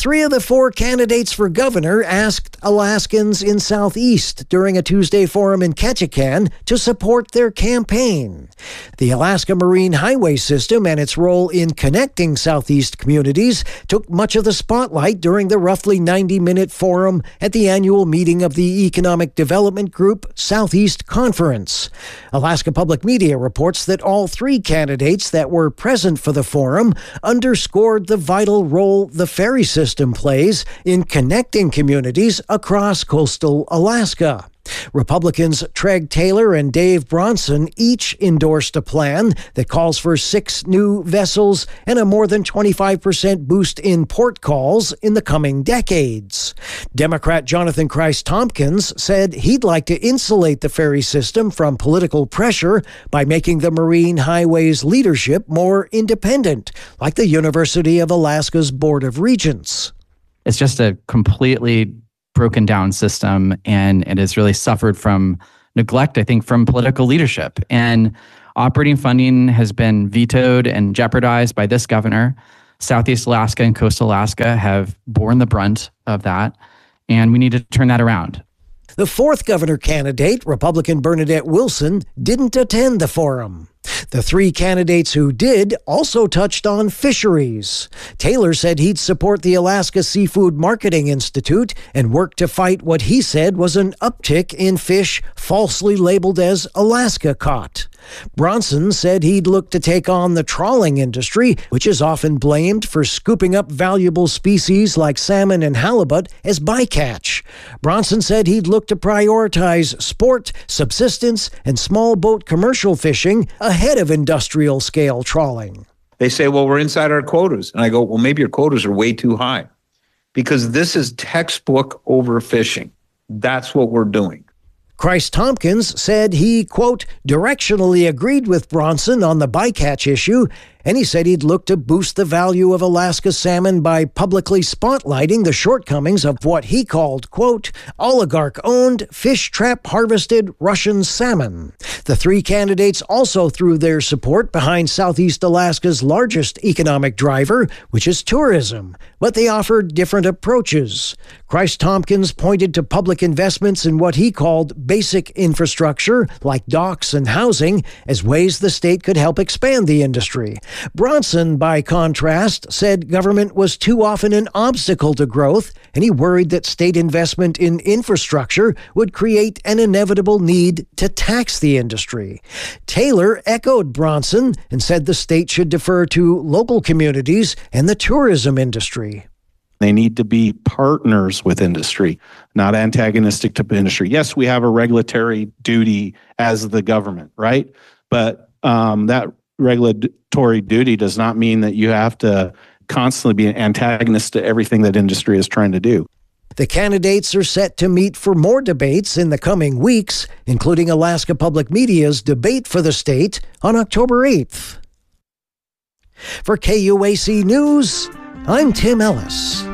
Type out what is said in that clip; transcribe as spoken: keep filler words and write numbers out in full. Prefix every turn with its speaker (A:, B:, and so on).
A: Three of the four candidates for governor asked Alaskans in Southeast during a Tuesday forum in Ketchikan to support their campaign. The Alaska Marine Highway System and its role in connecting Southeast communities took much of the spotlight during the roughly ninety-minute forum at the annual meeting of the Economic Development Group Southeast Conference. Alaska Public Media reports that all three candidates that were present for the forum underscored the vital role the ferry system plays in connecting communities across coastal Alaska. Republicans Treg Taylor and Dave Bronson each endorsed a plan that calls for six new vessels and a more than twenty-five percent boost in port calls in the coming decades. Democrat Jonathan Christ-Tompkins said he'd like to insulate the ferry system from political pressure by making the Marine Highways leadership more independent, like the University of Alaska's Board of Regents.
B: It's just a completely broken down system, and it has really suffered from neglect, I think, from political leadership. And operating funding has been vetoed and jeopardized by this governor. Southeast Alaska and Coastal Alaska have borne the brunt of that, and we need to turn that around.
A: The fourth governor candidate, Republican Bernadette Wilson, didn't attend the forum. The three candidates who did also touched on fisheries. Taylor said he'd support the Alaska Seafood Marketing Institute and work to fight what he said was an uptick in fish falsely labeled as Alaska caught. Bronson said he'd look to take on the trawling industry, which is often blamed for scooping up valuable species like salmon and halibut as bycatch. Bronson said he'd look to prioritize sport, subsistence, and small boat commercial fishing ahead of industrial scale trawling.
C: They say, well, we're inside our quotas. And I go, well, maybe your quotas are way too high, because this is textbook overfishing. That's what we're doing.
A: Christ-Tompkins said he, quote, directionally agreed with Bronson on the bycatch issue, and he said he'd look to boost the value of Alaska salmon by publicly spotlighting the shortcomings of what he called, quote, oligarch-owned, fish trap-harvested Russian salmon. The three candidates also threw their support behind Southeast Alaska's largest economic driver, which is tourism, but they offered different approaches. Christ-Tompkins pointed to public investments in what he called basic infrastructure, like docks and housing, as ways the state could help expand the industry. Bronson, by contrast, said government was too often an obstacle to growth, and he worried that state investment in infrastructure would create an inevitable need to tax the industry. Taylor echoed Bronson and said the state should defer to local communities and the tourism industry.
D: They need to be partners with industry, not antagonistic to industry. Yes, we have a regulatory duty as the government, right? But um, that regulatory duty does not mean that you have to constantly be an antagonist to everything that industry is trying to do.
A: The candidates are set to meet for more debates in the coming weeks, including Alaska Public Media's debate for the state on October eighth. For K U A C News, I'm Tim Ellis.